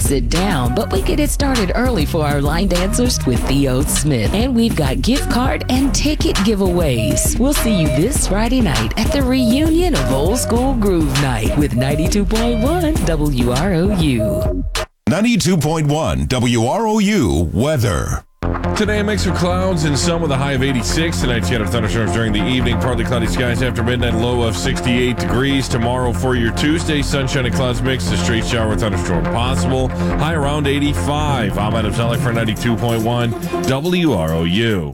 sit down, but we get it started early for our line dancers with Theo Smith. And we've got gift card and ticket giveaways. We'll see you this Friday night at the reunion of Old School Groove Night with 92.1 WROU. 92.1 WROU weather. Today, a mix of clouds and sun with a high of 86. Tonight's yet of thunderstorms during the evening. Partly cloudy skies after midnight, low of 68 degrees. Tomorrow for your Tuesday, sunshine and clouds mixed. A straight shower with thunderstorm possible. High around 85. I'm Adam Zeller for 92.1 WROU.